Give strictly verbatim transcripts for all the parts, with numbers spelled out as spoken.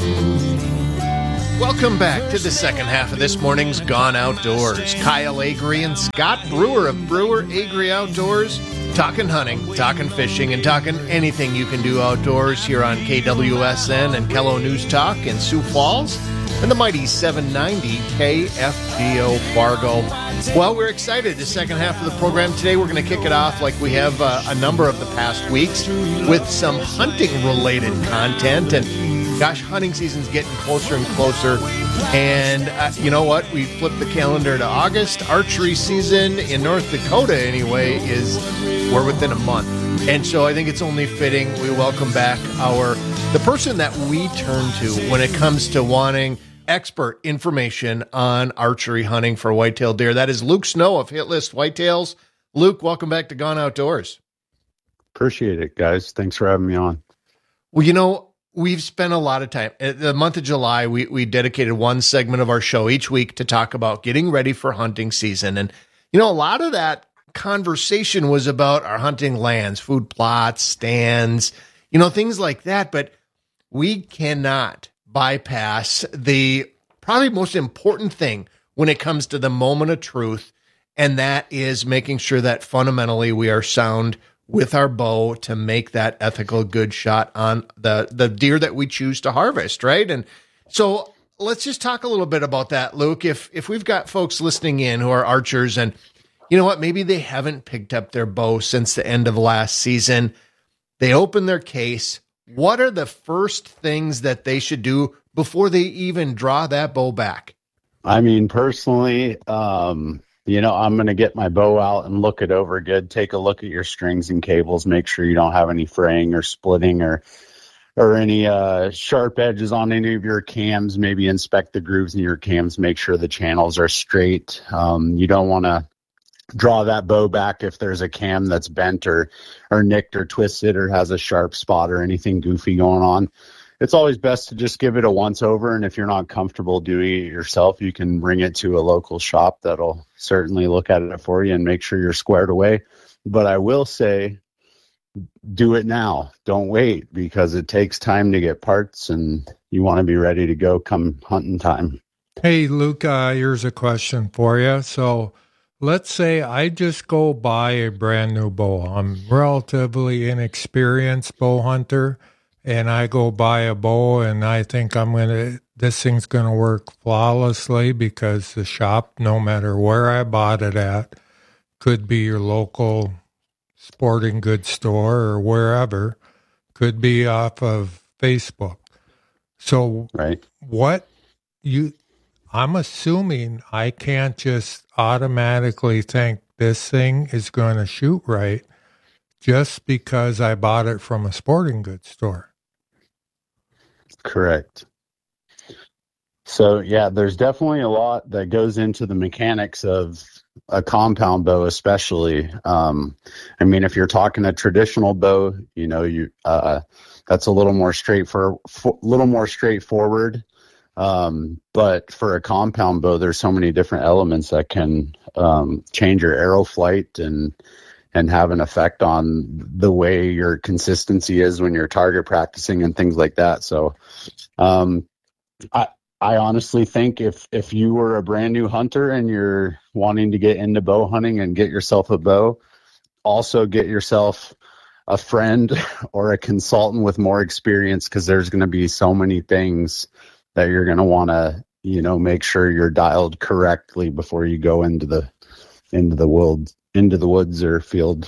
Welcome back to the second half of this morning's Gone Outdoors. Kyle Agri and Scott Brewer of Brewer Agri Outdoors, talking hunting, talking fishing, and talking anything you can do outdoors here on K W S N and Kello News Talk in Sioux Falls and the mighty seven ninety K F G O Fargo. Well, we're excited. The second half of the program today, we're going to kick it off like we have uh, a number of the past weeks with some hunting-related content. And gosh, hunting season's getting closer and closer. And uh, you know what? We flipped the calendar to August. Archery season in North Dakota, anyway, is we're within a month. And so I think it's only fitting we welcome back our the person that we turn to when it comes to wanting expert information on archery hunting for whitetail deer. That is Luke Snow of Hit List Whitetails. Luke, welcome back to Gone Outdoors. Appreciate it, guys. Thanks for having me on. Well, you know, we've spent a lot of time. The month of July, we, we dedicated one segment of our show each week to talk about getting ready for hunting season. And, you know, a lot of that conversation was about our hunting lands, food plots, stands, you know, things like that. But we cannot bypass the probably most important thing when it comes to the moment of truth. And that is making sure that fundamentally we are sound with our bow to make that ethical good shot on the, the deer that we choose to harvest, right? And so let's just talk a little bit about that, Luke. If if we've got folks listening in who are archers and, you know what, maybe they haven't picked up their bow since the end of last season, they open their case. What are the first things that they should do before they even draw that bow back? I mean, personally, um, you know, I'm going to get my bow out and look it over good. Take a look at your strings and cables. Make sure you don't have any fraying or splitting or or any uh, sharp edges on any of your cams. Maybe inspect the grooves in your cams. Make sure the channels are straight. Um, you don't want to draw that bow back if there's a cam that's bent or or nicked or twisted or has a sharp spot or anything goofy going on. It's always best to just give it a once over, and if you're not comfortable doing it yourself, you can bring it to a local shop that'll certainly look at it for you and make sure you're squared away. But I will say, do it now. Don't wait, because it takes time to get parts, and you want to be ready to go come hunting time. Hey, Luke, uh, here's a question for you. So let's say I just go buy a brand new bow. I'm relatively inexperienced bow hunter, and I go buy a bow, and I think I'm going to, this thing's going to work flawlessly because the shop, no matter where I bought it at, could be your local sporting goods store or wherever, could be off of Facebook. So right. what you, I'm assuming I can't just automatically think this thing is going to shoot right just because I bought it from a sporting goods store. Correct. So, yeah, there's definitely a lot that goes into the mechanics of a compound bow, especially. Um, I mean, if you're talking a traditional bow, you know, you uh, that's a little more straight for, for little more straightforward. Um, but for a compound bow, there's so many different elements that can um, change your arrow flight and and have an effect on the way your consistency is when you're target practicing and things like that. So um, I I honestly think if, if you were a brand new hunter and you're wanting to get into bow hunting and get yourself a bow, also get yourself a friend or a consultant with more experience, because there's going to be so many things that you're going to want to, you know, make sure you're dialed correctly before you go into the into the world. into the woods or field.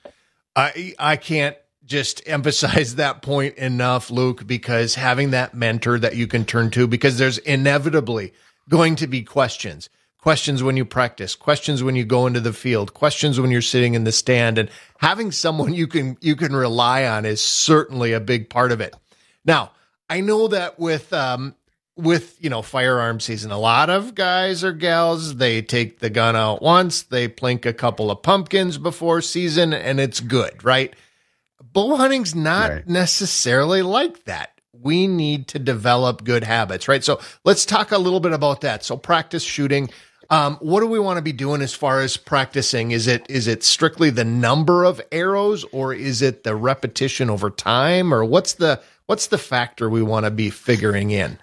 I I can't just emphasize that point enough, Luke, because having that mentor that you can turn to, because there's inevitably going to be questions, questions when you practice, questions when you go into the field, questions when you're sitting in the stand, and having someone you can, you can rely on is certainly a big part of it. Now, I know that with, um, with, you know, firearm season, a lot of guys or gals, they take the gun out once, they plink a couple of pumpkins before season, and it's good, right? Bow hunting's not right. necessarily like that. We need to develop good habits, right? So let's talk a little bit about that. So practice shooting. Um, what do we want to be doing as far as practicing? Is it is it strictly the number of arrows, or is it the repetition over time, or what's the What's the factor we want to be figuring in?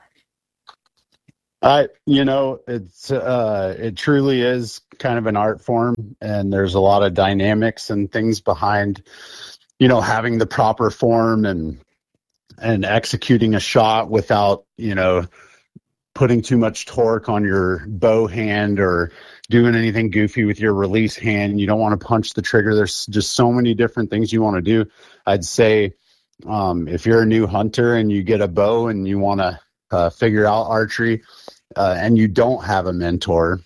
I, you know, it's uh, it truly is kind of an art form, and there's a lot of dynamics and things behind, you know, having the proper form and and executing a shot without, you know, putting too much torque on your bow hand or doing anything goofy with your release hand. You don't want to punch the trigger. There's just so many different things you want to do. I'd say um, if you're a new hunter and you get a bow and you want to uh, figure out archery uh, and you don't have a mentor,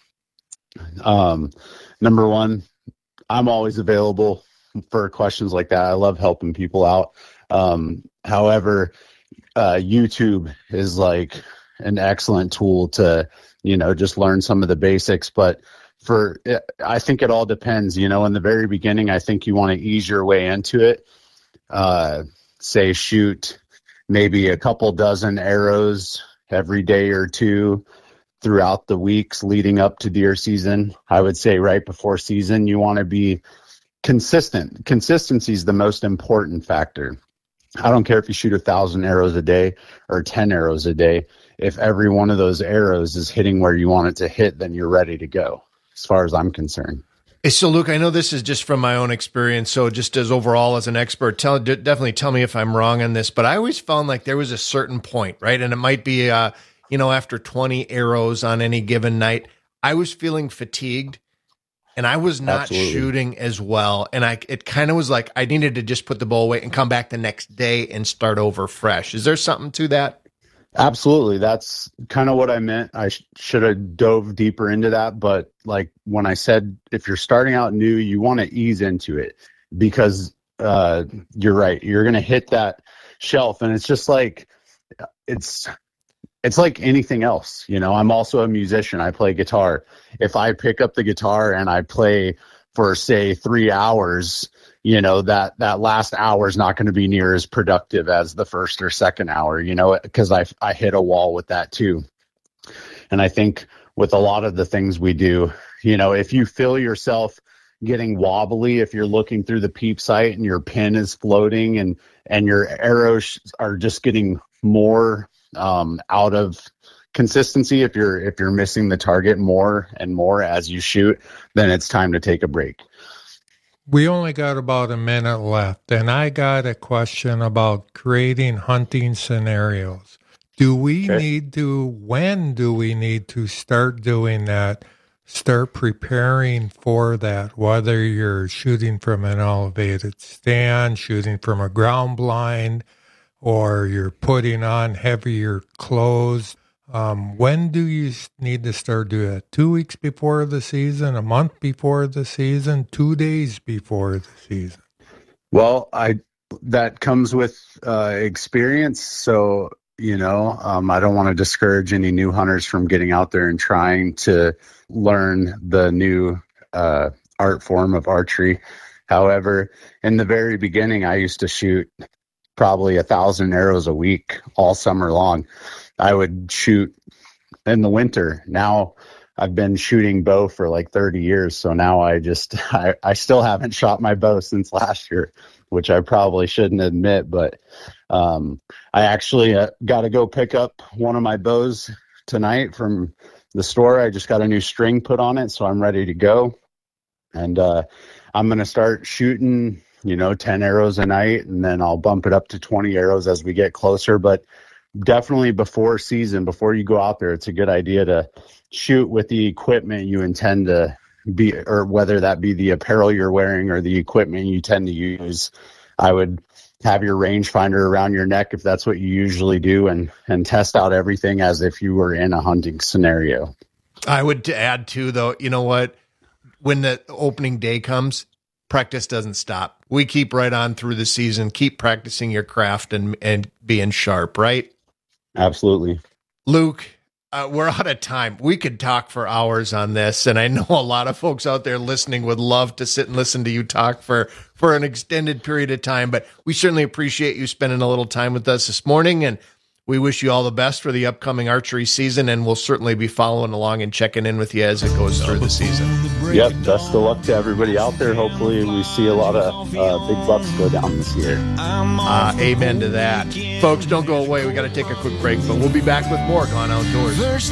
um, number one, I'm always available for questions like that. I love helping people out. Um, however, uh, YouTube is like an excellent tool to, you know, just learn some of the basics. But for, I think it all depends, you know, in the very beginning, I think you want to ease your way into it. Uh, say shoot maybe a couple dozen arrows every day or two throughout the weeks leading up to deer season. I would say right before season, you want to be consistent. Consistency is the most important factor. I don't care if you shoot a thousand arrows a day or ten arrows a day. If every one of those arrows is hitting where you want it to hit, then you're ready to go, as far as I'm concerned. So, Luke, I know this is just from my own experience. So just as overall as an expert, tell definitely tell me if I'm wrong on this. But I always found like there was a certain point, right? And it might be, uh, you know, after twenty arrows on any given night, I was feeling fatigued. And I was not Absolutely. shooting as well. And I, it kind of was like I needed to just put the bow away and come back the next day and start over fresh. Is there something to that? Absolutely. That's kind of what I meant. I sh- should have dove deeper into that. But like when I said, if you're starting out new, you want to ease into it because uh, you're right. You're going to hit that shelf. And it's just like, it's, It's like anything else. You know, I'm also a musician. I play guitar. If I pick up the guitar and I play for, say, three hours, you know, that, that last hour is not going to be near as productive as the first or second hour, you know, because I, I hit a wall with that too. And I think with a lot of the things we do, you know, if you feel yourself getting wobbly, if you're looking through the peep sight and your pin is floating and, and your arrows are just getting more um, out of consistency, if you're if you're missing the target more and more as you shoot, then it's time to take a break. We only got about a minute left, and I got a question about creating hunting scenarios. Do we okay. need to, when do we need to start doing that, start preparing for that, whether you're shooting from an elevated stand, shooting from a ground blind, or you're putting on heavier clothes? Um, when do you need to start doing that? Two weeks before the season, a month before the season, two days before the season? Well, I that comes with uh, experience. So, you know, um, I don't want to discourage any new hunters from getting out there and trying to learn the new uh, art form of archery. However, in the very beginning, I used to shoot probably a thousand arrows a week all summer long. I would shoot in the winter. Now I've been shooting bow for like thirty years. So now I just, I, I still haven't shot my bow since last year, which I probably shouldn't admit, but um, I actually uh, got to go pick up one of my bows tonight from the store. I just got a new string put on it, so I'm ready to go. And uh, I'm going to start shooting, you know, ten arrows a night, and then I'll bump it up to twenty arrows as we get closer. But definitely before season, before you go out there, it's a good idea to shoot with the equipment you intend to be, or whether that be the apparel you're wearing or the equipment you tend to use. I would have your rangefinder around your neck if that's what you usually do, and, and test out everything as if you were in a hunting scenario. I would add too, though, you know what, when the opening day comes, practice doesn't stop. We keep right on through the season, keep practicing your craft and, and being sharp, right? Absolutely. Luke, uh, we're out of time. We could talk for hours on this, and I know a lot of folks out there listening would love to sit and listen to you talk for, for an extended period of time, but we certainly appreciate you spending a little time with us this morning, and we wish you all the best for the upcoming archery season, and we'll certainly be following along and checking in with you as it goes through the season. Yep, best of luck to everybody out there. Hopefully we see a lot of uh, big bucks go down this year. Uh, amen to that. Folks, don't go away. We got to take a quick break, but we'll be back with more Gone Outdoors.